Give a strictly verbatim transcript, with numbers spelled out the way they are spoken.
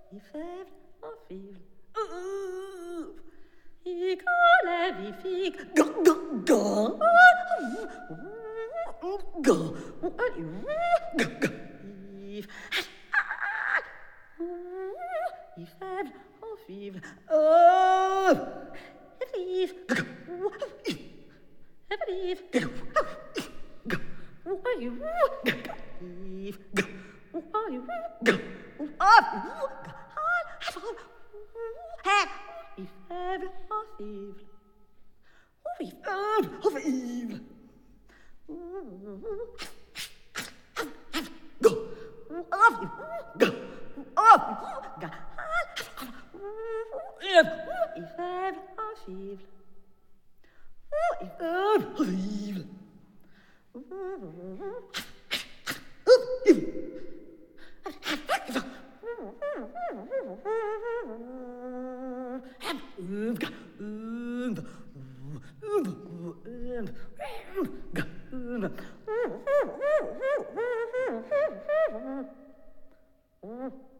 i faible, en fible. I quand vi fig. Ga, ga, ga. Ga. Ga, ga. I faible, en fible. Oh! Vive. Ga, ga. Vive. Ga, ga. Ga. Ga, ga. Vive. Ga. Ga. I faible, en fible. Oui, faible, en fible. Go. Go. Go. Go. I faible, en fible. I faible, en fible. Mm-hmm.